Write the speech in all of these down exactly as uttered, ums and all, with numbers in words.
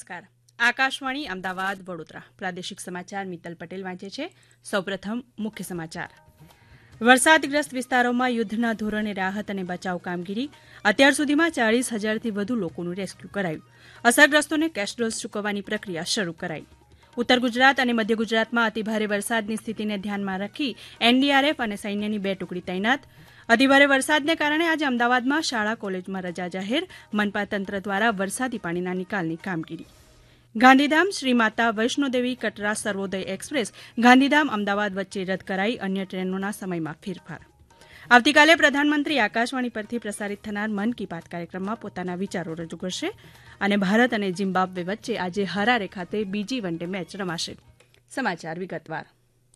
નમસ્કાર. આકાશવાણી અમદાવાદ વડોદરા પ્રાદેશિક સમાચાર મિત્તલ પટેલ વાંચે છે. સૌપ્રથમ મુખ્ય સમાચાર. વરસાદગ્રસ્ત વિસ્તારોમાં યુદ્ધના ધોરણે રાહત અને બચાવ કામગીરી. અત્યાર સુધીમાં ચાળીસ હજારથી વધુ લોકોનું રેસ્ક્યુ કરાયું. અસરગ્રસ્તોને કેશ ડોલ્સ ચૂકવવાની પ્રક્રિયા શરૂ કરાઈ. ઉત્તર ગુજરાત અને મધ્ય ગુજરાતમાં અતિભારે વરસાદની સ્થિતિને ધ્યાનમાં રાખી એનડીઆરએફ અને સૈન્યની બે ટુકડી તૈનાત. અતિભારે વરસાદને કારણે આજે અમદાવાદમાં શાળા કોલેજમાં રજા જાહેર. મનપા તંત્ર દ્વારા વરસાદી પાણીના નિકાલની કામગીરી. ગાંધીધામ શ્રી માતા વૈષ્ણોદેવી કટરા સર્વોદય એક્સપ્રેસ ગાંધીધામ અમદાવાદ વચ્ચે રદ કરાઈ. અન્ય ટ્રેનોના સમયમાં ફેરફાર. આવતીકાલે પ્રધાનમંત્રી આકાશવાણી પરથી પ્રસારિત થનાર મન કી બાત કાર્યક્રમમાં પોતાના વિચારો રજૂ કરશે. અને ભારત અને ઝિમ્બાબ્વે વચ્ચે આજે હરારે ખાતે બીજી વન ડે મેચ રમાશે. સમાચાર વિગતવાર.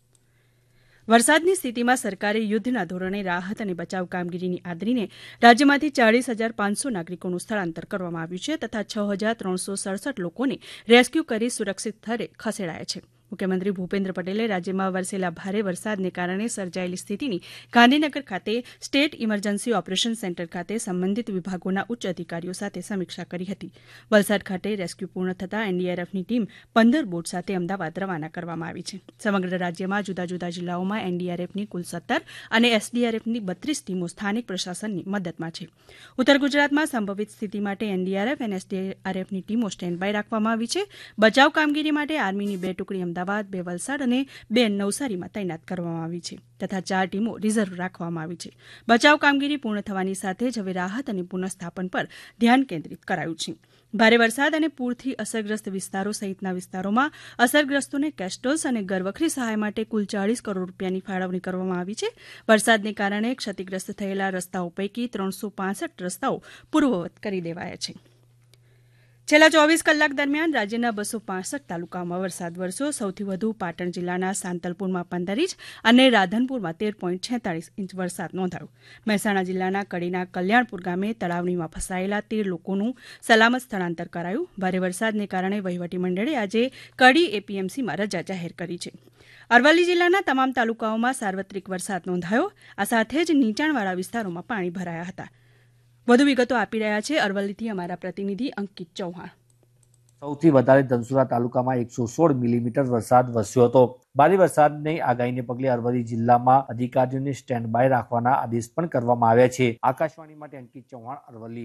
વરસાદની સ્થિતિમાં સરકારે યુદ્ધના ધોરણે રાહત અને બચાવ કામગીરીની આદરીને રાજ્યમાંથી ચાળીસ હજાર પાંચસો નાગરિકોનું સ્થળાંતર કરવામાં આવ્યું છે તથા છ હજાર ત્રણસો સડસઠ લોકોને રેસ્ક્યુ કરી સુરક્ષિત સ્થળે ખસેડાયા છે. મુખ્યમંત્રી ભૂપેન્દ્ર પટેલે રાજ્યમાં વરસેલા ભારે વરસાદને કારણે સર્જાયેલી સ્થિતિની ગાંધીનગર ખાતે સ્ટેટ ઇમરજન્સી ઓપરેશન સેન્ટર ખાતે સંબંધિત વિભાગોના ઉચ્ચ અધિકારીઓ સાથે સમીક્ષા કરી હતી. વલસાડ ખાતે રેસ્ક્યુ પૂર્ણ થતાં એનડીઆરએફની ટીમ પંદર બોટ સાથે અમદાવાદ રવાના કરવામાં આવી છે. સમગ્ર રાજ્યમાં જુદા જુદા જિલ્લાઓમાં એનડીઆરએફની કુલ સત્તર અને એસડીઆરએફની બત્રીસ ટીમો સ્થાનિક પ્રશાસનની મદદમાં છે. ઉત્તર ગુજરાતમાં સંભવિત સ્થિતિ માટે એનડીઆરએફ અને એસડીઆરએફની ટીમો સ્ટેન્ડ બાય રાખવામાં આવી છે. બચાવ કામગીરી માટે આર્મીની બે ટુકડી અમદાવાદ બે વલસાડ અને બે નવસારીમાં તૈનાત કરવામાં આવી છે તથા ચાર ટીમો રિઝર્વ રાખવામાં આવી છે. બચાવ કામગીરી પૂર્ણ થવાની સાથે જ હવે રાહત અને પુનઃસ્થાપન પર ધ્યાન કેન્દ્રિત કરાયું છે. ભારે વરસાદ અને પૂરથી અસરગ્રસ્ત વિસ્તારો સહિતના વિસ્તારોમાં અસરગ્રસ્તોને કેશ ડોલ્સ અને ઘરવખરી સહાય માટે કુલ ચાળીસ કરોડ રૂપિયાની ફાળવણી કરવામાં આવી છે. વરસાદને કારણે ક્ષતિગ્રસ્ત થયેલા રસ્તાઓ પૈકી ત્રણસો પાંસઠ રસ્તાઓ પૂર્વવત કરી દેવાયા છે. છેલ્લા ચોવીસ કલાક દરમિયાન રાજ્યના બસો પાંસઠ તાલુકાઓમાં વરસાદ વરસ્યો. સૌથી વધુ પાટણ જિલ્લાના સાંતલપુરમાં પંદર ઇંચ અને રાધનપુરમાં તેર પોઈન્ટ છેતાલીસ ઇંચ વરસાદ નોંધાયો. મહેસાણા જિલ્લાના કડીના કલ્યાણપુર ગામે તળાવણીમાં ફસાયેલા તેર લોકોનું સલામત સ્થળાંતર કરાયું. ભારે વરસાદને કારણે વહીવટીમંડળે આજે કડી એપીએમસીમાં રજા જાહેર કરી છે. અરવલ્લી જિલ્લાના તમામ તાલુકાઓમાં સાર્વત્રિક વરસાદ નોંધાયો. આ સાથે જ નીચાણવાળા વિસ્તારોમાં પાણી ભરાયા હતા. વધુ વિગતો આપી રહ્યા છે અરવલ્લીથી અમારા પ્રતિનિધિ અંકિત ચૌહાણ. સૌથી વધારે ધનસુરા તાલુકામાં એકસો સોળ મિલીમીટર વરસાદ વરસ્યો હતો. ભારે વરસાદની આગાહીને પગલે અરવલ્લી જિલ્લામાં અધિકારીઓને સ્ટેન્ડ બાય રાખવાના આદેશ પણ કરવામાં આવ્યા છે. આકાશવાણી માટે અંકિત ચૌહાણ, અરવલ્લી.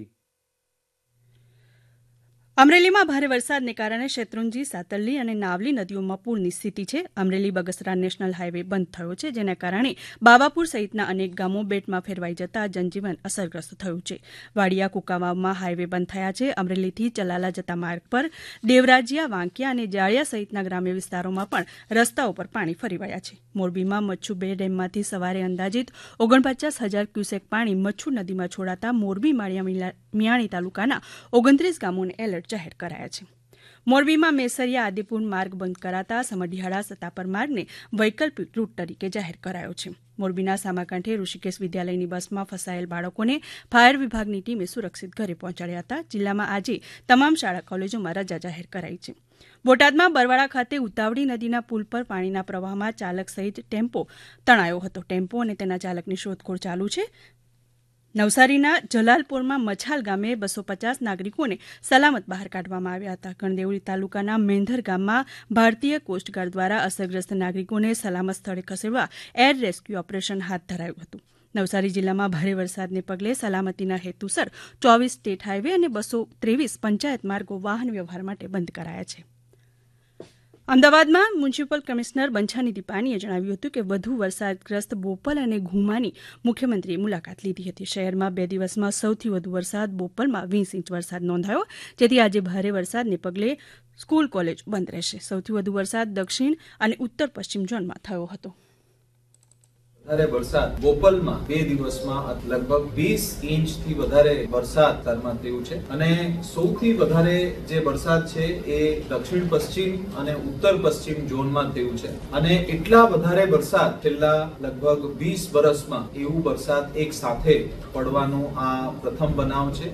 અમરેલીમાં ભારે વરસાદને કારણે શેત્રુંજી, સાતલ્લી અને નાવલી નદીઓમાં પૂરની સ્થિતિ છે. અમરેલી બગસરા નેશનલ હાઈવે બંધ થયો છે, જેના કારણે બાવાપુર સહિતના અનેક ગામો બેટમાં ફેરવાઈ જતા જનજીવન અસરગ્રસ્ત થયું છે. વાડિયા કુકાવાવમાં હાઈવે બંધ થયા છે. અમરેલીથી ચલાલા જતા માર્ગ પર દેવરાજિયા, વાંકિયા અને જાળિયા સહિતના ગ્રામ્ય વિસ્તારોમાં પણ રસ્તાઓ પર પાણી ફરી વળ્યા છે. મોરબીમાં મચ્છુ બે ડેમમાંથી સવારે અંદાજિત ઓગણપચાસ હજાર ક્યુસેક પાણી મચ્છુ નદીમાં છોડાતા મોરબી માળિયા મિયાણી તાલુકાના ઓગણત્રીસ ગામોને એલર્ટ જાહેર કરાયા છે. મોરબીમાં મેસરિયા આદિપુર માર્ગ બંધ કરાતા સમઢિયાળા સતાપર માર્ગને વૈકલ્પિક રૂટ તરીકે જાહેર કરાયો છે. મોરબીના સામાકાંઠે ઋષિકેશ વિદ્યાલયની બસમાં ફસાયેલ બાળકોને ફાયર વિભાગની ટીમે સુરક્ષિત ઘરે પહોંચાડ્યા હતા. જિલ્લામાં આજે તમામ શાળા કોલેજોમાં રજા જાહેર કરાઈ છે. બોટાદમાં બરવાડા ખાતે ઉતાવળી નદીના પુલ પર પાણીના પ્રવાહમાં ચાલક સહિત ટેમ્પો તણાયો હતો. ટેમ્પો અને તેના ચાલકની શોધખોળ ચાલુ છે. નવસારીના જલાલપોરમાં મછાલ ગામે બસો પચાસ નાગરિકોને સલામત બહાર કાઢવામાં આવ્યા હતા. ગણદેવળી તાલુકાના મેંધર ગામમાં ભારતીય કોસ્ટગાર્ડ દ્વારા અસરગ્રસ્ત નાગરિકોને સલામત સ્થળે ખસેડવા એર રેસ્ક્યુ ઓપરેશન હાથ ધરાયું હતું. નવસારી જિલ્લામાં ભારે વરસાદને પગલે સલામતીના હેતુસર ચોવીસ સ્ટેટ હાઈવે અને બસો ત્રેવીસ પંચાયત માર્ગો વાહન વ્યવહાર માટે બંધ કરાયા છે. અમદાવાદમાં મ્યુનિસિપલ કમિશનર બંછાનિધિ પાનીએ જણાવ્યું હતું કે વધુ વરસાદગ્રસ્ત બોપલ અને ઘુમાની મુખ્યમંત્રીએ મુલાકાત લીધી હતી. શહેરમાં બે દિવસમાં સૌથી વધુ વરસાદ બોપલમાં વીસ ઇંચ વરસાદ નોંધાયો, જેથી આજે ભારે વરસાદને પગલે સ્કૂલ કોલેજ બંધ રહેશે. સૌથી વધુ વરસાદ દક્ષિણ અને ઉત્તર પશ્ચિમ ઝોનમાં થયો હતો. વધારે વરસાદ બોપલમાં બે દિવસમાં લગભગ વીસ ઇંચથી વધારે વરસાદ તારમાં થયું છે અને સૌથી વધારે જે વરસાદ છે એ દક્ષિણ પશ્ચિમ અને ઉત્તર પશ્ચિમ ઝોનમાં થયું છે અને એટલા વધારે વરસાદ છેલ્લા લગભગ વીસ વર્ષમાં એવું વરસાદ એક સાથે પડવાનો આ પ્રથમ બનાવ છે.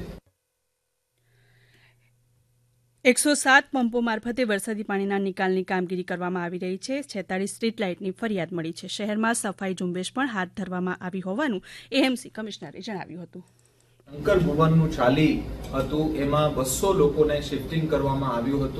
એકસો સાત પંપો મારફતે વરસાદી પાણીના નિકાલની કામગીરી કરવામાં આવી રહી છે. છેતાળીસ સ્ટ્રીટ લાઇટની ફરિયાદ મળી છે. શહેરમાં સફાઈ ઝુંબેશ પણ હાથ ધરવામાં આવી હોવાનું એએમસી કમિશનરે જણાવ્યું હતું. ટંકર ભુવનનું ચાલી હતું, એમાં બસો લોકોને શિફ્ટિંગ કરવામાં આવ્યું હતું.